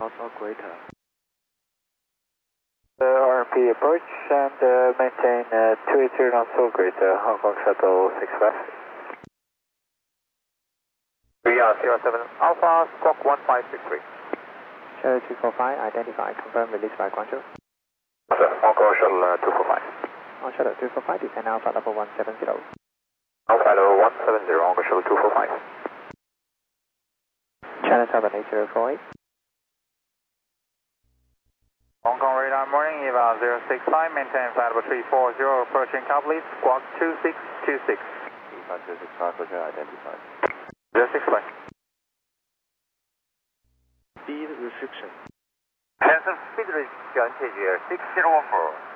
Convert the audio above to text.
Also greater. RMP approach and maintain 280 knots or greater, Hong Kong Shuttle 65. 307 Alpha, squawk 1563. Shuttle 245, identify, confirm release by Guangzhou. Sir, Hong Kong Shuttle 245. On Shuttle 245, descend Alpha level 170. Alpha level 170, Hong Kong Shuttle 245. China Tower 8048. Hong Kong radar morning, Eva 065, maintain flight level 340, approaching top lead, squawk 2626. 2565, hotel identified. 065. Speed restriction. Cancel speed restriction, 601.